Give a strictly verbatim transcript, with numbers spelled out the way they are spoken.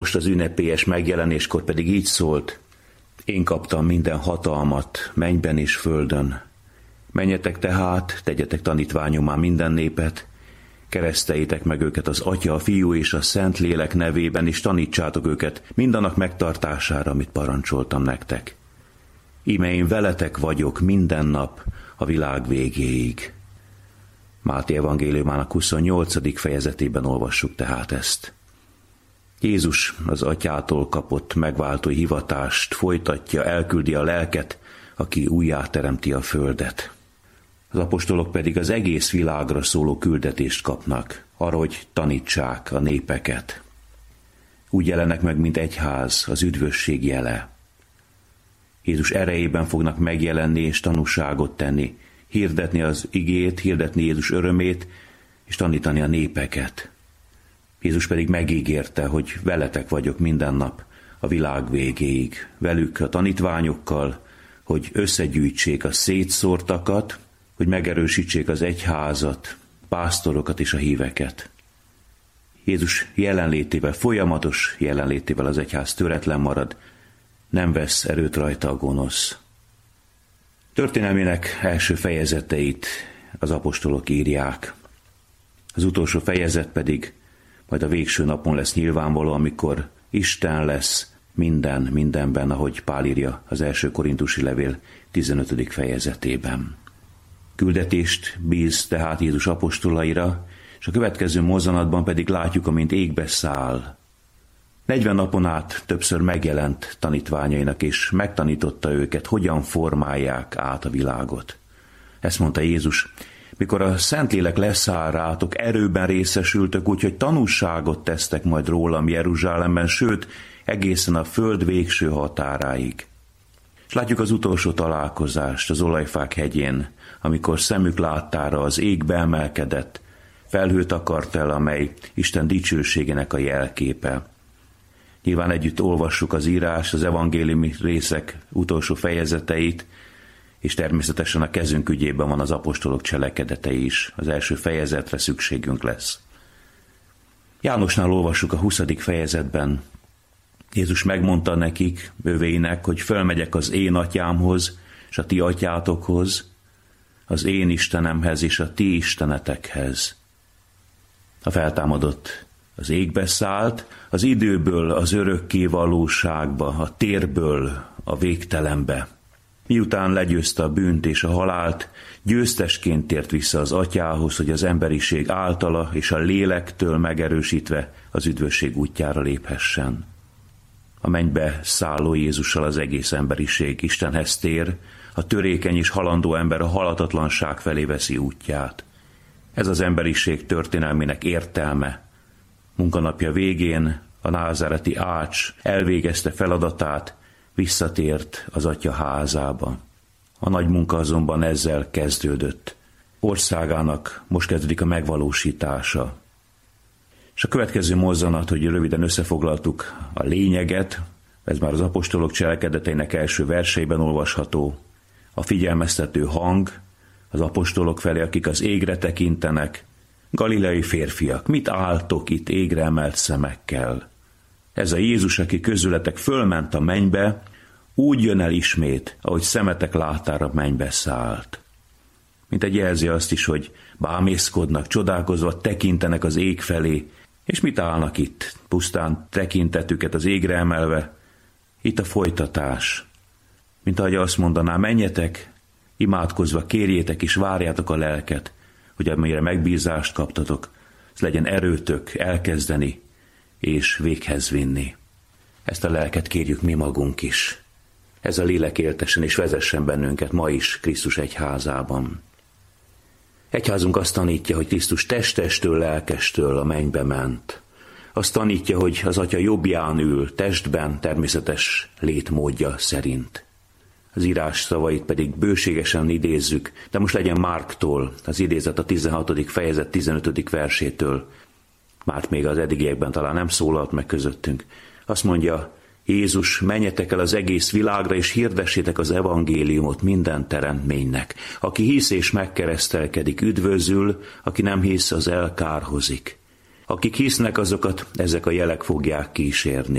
most az ünnepélyes megjelenéskor pedig így szólt: én kaptam minden hatalmat mennyben és földön. Menjetek tehát, tegyetek tanítványommá minden népet, kereszteljétek meg őket az Atya, a Fiú és a Szentlélek nevében, és tanítsátok őket mindannak megtartására, amit parancsoltam nektek. Íme én veletek vagyok minden nap a világ végéig. Máté evangéliumának huszonnyolcadik fejezetében olvassuk tehát ezt. Jézus az Atyától kapott megváltói hivatást folytatja, elküldi a lelket, aki újjáteremti a földet. Az apostolok pedig az egész világra szóló küldetést kapnak, arra, hogy tanítsák a népeket. Úgy jelennek meg, mint egyház, az üdvösség jele. Jézus erejében fognak megjelenni és tanúságot tenni, hirdetni az igét, hirdetni Jézus örömét, és tanítani a népeket. Jézus pedig megígérte, hogy veletek vagyok minden nap a világ végéig, velük a tanítványokkal, hogy összegyűjtsék a szétszórtakat, hogy megerősítsék az egyházat, pásztorokat és a híveket. Jézus jelenlétével, folyamatos jelenlétével az egyház töretlen marad, nem vesz erőt rajta a gonosz. Történelmének első fejezeteit az apostolok írják. Az utolsó fejezet pedig majd a végső napon lesz nyilvánvaló, amikor Isten lesz minden, mindenben, ahogy Pál írja az első korintusi levél tizenötödik fejezetében. Küldetést bíz tehát Jézus apostolaira, és a következő mozzanatban pedig látjuk, amint égbe száll. negyven napon át többször megjelent tanítványainak, és megtanította őket, hogyan formálják át a világot. Ezt mondta Jézus: mikor a Szentlélek leszáll rátok, erőben részesültök, úgyhogy tanúságot tesztek majd rólam Jeruzsálemben, sőt, egészen a föld végső határáig. És látjuk az utolsó találkozást az Olajfák hegyén, amikor szemük láttára az ég beemelkedett, felhőt akart el, amely Isten dicsőségének a jelképe. Nyilván együtt olvassuk az írás, az evangéliumi részek utolsó fejezeteit, és természetesen a kezünk ügyében van az apostolok cselekedetei is. Az első fejezetre szükségünk lesz. Jánosnál olvassuk a huszadik fejezetben. Jézus megmondta nekik, övéinek, hogy fölmegyek az én atyámhoz, és a ti atyátokhoz, az én Istenemhez és a ti istenetekhez. A feltámadott az égbe szállt, az időből az örökké valóságba, a térből a végtelenbe. Miután legyőzte a bűnt és a halált, győztesként tért vissza az atyához, hogy az emberiség általa és a lélektől megerősítve az üdvösség útjára léphessen. A mennybe szálló Jézussal az egész emberiség Istenhez tér, a törékeny és halandó ember a halatatlanság felé veszi útját. Ez az emberiség történelmének értelme. Munkanapja végén a názáreti ács elvégezte feladatát, visszatért az atya házába. A nagy munka azonban ezzel kezdődött. Országának most kezdődik a megvalósítása. És a következő mozzanat, hogy röviden összefoglaltuk a lényeget, ez már az apostolok cselekedeteinek első verseiben olvasható. A figyelmeztető hang az apostolok felé, akik az égre tekintenek. Galileai férfiak, mit álltok itt égre emelt szemekkel? Ez a Jézus, aki közületek fölment a mennybe, úgy jön el ismét, ahogy szemetek láttára mennybe szállt. Mint egy jelzi azt is, hogy bámészkodnak, csodálkozva tekintenek az ég felé, és mit állnak itt, pusztán tekintetüket az égre emelve? Itt a folytatás. Mint ahogy azt mondaná, menjetek, imádkozva kérjétek és várjátok a lelket, hogy amire megbízást kaptatok, ez legyen erőtök elkezdeni és véghez vinni. Ezt a lelket kérjük mi magunk is. Ez a lélek éltessen és vezessen bennünket ma is Krisztus egyházában. Egyházunk azt tanítja, hogy Krisztus testestől, lelkestől a mennybe ment. Azt tanítja, hogy az Atya jobbján ül, testben, természetes létmódja szerint. Az írás szavait pedig bőségesen idézzük, de most legyen Márktól, az idézet a tizenhatodik fejezet tizenötödik versétől. Márk még az eddigiekben talán nem szólalt meg közöttünk. Azt mondja, Jézus, menjetek el az egész világra, és hirdessétek az evangéliumot minden teremtménynek. Aki hisz és megkeresztelkedik, üdvözül, aki nem hisz, az elkárhozik. Akik hisznek, azokat ezek a jelek fogják kísérni.